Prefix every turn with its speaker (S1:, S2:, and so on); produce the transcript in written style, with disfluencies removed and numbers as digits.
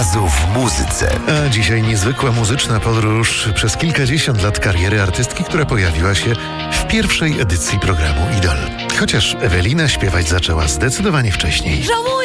S1: W muzyce.
S2: A dzisiaj niezwykła muzyczna podróż przez kilkadziesiąt lat kariery artystki, która pojawiła się w pierwszej edycji programu Idol. Chociaż Ewelina śpiewać zaczęła zdecydowanie wcześniej.